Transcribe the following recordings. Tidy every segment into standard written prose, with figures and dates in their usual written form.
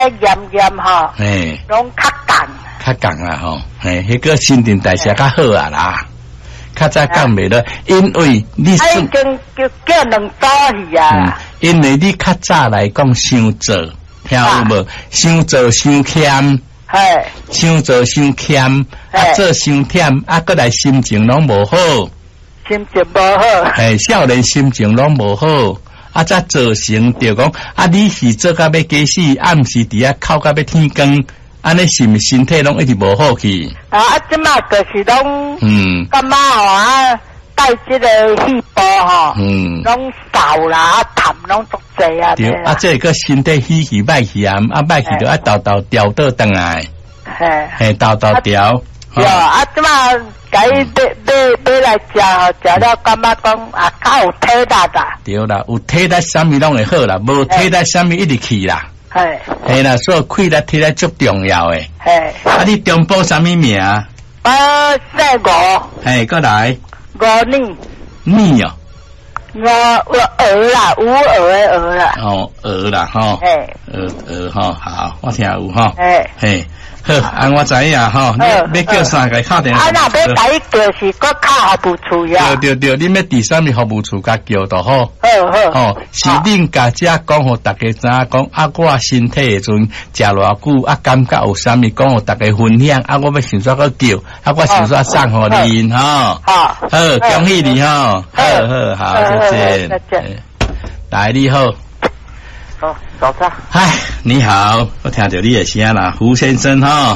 炎炎吼，拢较降啦吼，迄个新陈代谢较好啊啦，较早降袂了，因为你已经叫两刀去啊， 因为你较早来讲伤做，听有无？伤做伤欠，伤做伤欠，做伤忝，过来心情拢无好， 心情无好， 少年心情拢无好。才造成着讲你是做甲要假死，毋是伫遐哭甲要天光，安尼是毋是身体拢一直无好去？ 即马就是拢，感觉吼带即个细胞吼，拢少啦，痰拢足济啊。 对，这个身体起去歹去啊，歹去就倒调倒转来，倒调。 对即马甲伊买来食吼，食了感觉讲较有体力啦。 对啦，有体力啥物拢会好啦，无体力啥物一直去啦。系啦，所以气力体力足重要诶。你中报啥物名？ 姓吴。 过来。 吴念。 念哦。 鹅啦，有鹅诶鹅啦。 鹅啦吼。鹅吼，好，我听有吼。好，我知影吼，你要叫啥个敲电话？ 若要甲伊叫是搁敲服务处呀。对， 你要伫啥物服务处甲叫就好。好，是恁家只讲互大家知影讲，我身体诶阵食偌久，感觉有啥物讲互大家分享，我要想煞搁叫，我想煞送互恁吼。好，恭喜你吼。好，谢谢。来，你好。 早上。 嗨，你好，我听到你的声啦，胡先生哈。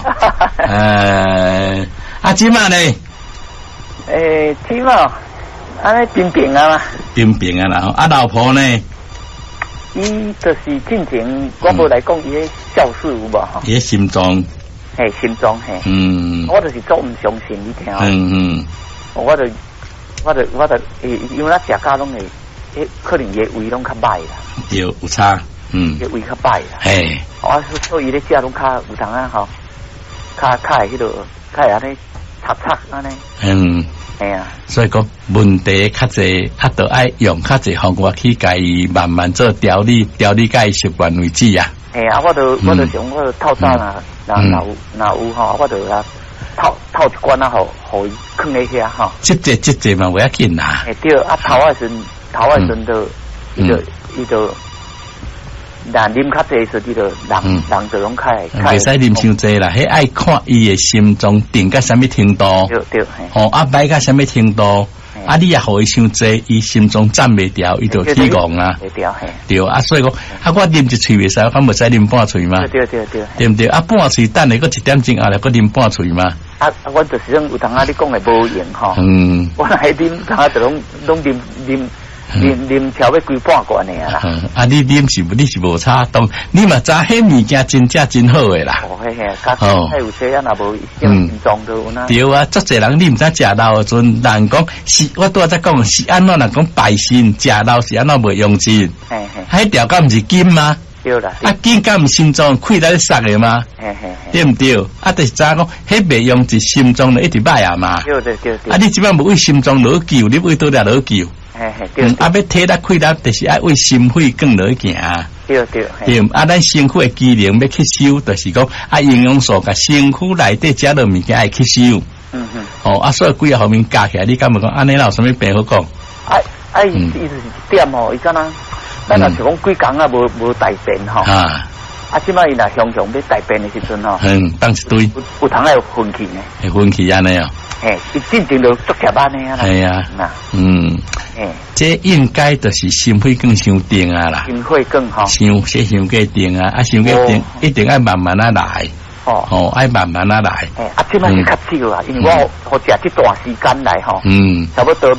今晚呢？ 今晚安尼平平啊嘛。 平啊啦，老婆呢？ 伊就是进前我无来讲伊个孝事有无吼？ 伊个心脏。 心脏我就是做唔相信你听。我就因为咱食家拢会，可能伊个胃拢较歹啦。 对，有差。 个胃较歹啦，所以咧食拢较有当啊吼，较会迄落，较会安尼擦安尼。 所以讲问题较济，就爱用较济方法去甲伊慢慢做调理甲伊习惯为止啊。 我就想我透早啦，若有吼，我就啦透一罐啊，互伊放咧遐吼。 即嘛袂要紧啦。 对，头仔阵就伊就。但啉较济时，就人就拢开。 袂使啉伤济啦，迄爱看伊诶心脏定到啥物程度。 对。 歹到啥物程度？你也互伊伤济，伊心脏站袂调，伊就起戆啊。对，所以讲，我啉一喙袂使，我袂使啉半喙嘛。 对。 对毋对？半喙等下，佫一点钟后来，佫啉半喙嘛。 我就是讲有当你讲诶无用吼。我来啉，当就拢啉超要规半罐的啦。 你啉是无差，当你嘛知迄物件真正真好诶啦。 还有些若无心脏都有呐。 对啊，足侪人你毋知食老诶阵，人讲是，我拄仔讲是安怎人讲败心，食老是安怎袂用劲。迄条敢毋是筋吗？ 对啦。 筋敢毋心脏气来塞诶吗？对毋对？就是知影讲，迄袂用劲，心脏就一直歹啊嘛。 对。 你即摆无为心脏落救，你为倒来落救？ 对， 要体力气力，就是爱为心肺更来行。 对， 咱身躯的机能要吸收，就是讲营养素甲身躯内底食落物件爱吸收。所以几个方面加起来，你敢无讲安尼有啥物病好讲？ 伊就是点吼，伊敢若咱若是讲几工啊，无大便吼。即摆伊若常常要大便的时阵吼， 当一堆有通有分气呢。 会分气安尼哦。 伊进前就足吃安尼啊啦。 系啊，这应该就是心肺更伤定啊啦。 心肺更好。 伤过定啊，伤过定一定爱慢慢来。爱慢慢来。 即摆是较少啊，因为我好食这段时间来吼。差不多要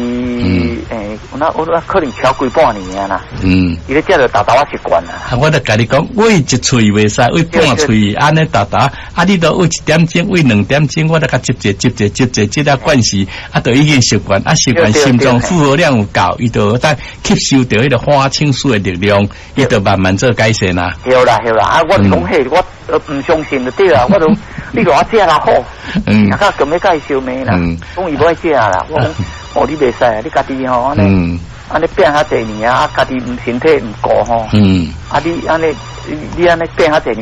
我可能超过半年啊啦。伊咧食着豆豆啊习惯啦。 我就甲你讲，喂一喙袂使，喂半喙安尼豆豆，你都喂1点钟，喂2点钟，我都甲接这了惯势，就已经习惯，习惯心脏负荷量有够，伊就当吸收到迄个花青素的力量，伊就慢慢做改善啦。对啦， 我讲嘿，我唔相信就对啦，我都你给我食啦好，咁要介绍咩啦？讲伊无爱食啦，我讲你袂使，你家己吼安尼， 安尼变遐济年啊，家己身体唔顾吼。你安尼变遐济年。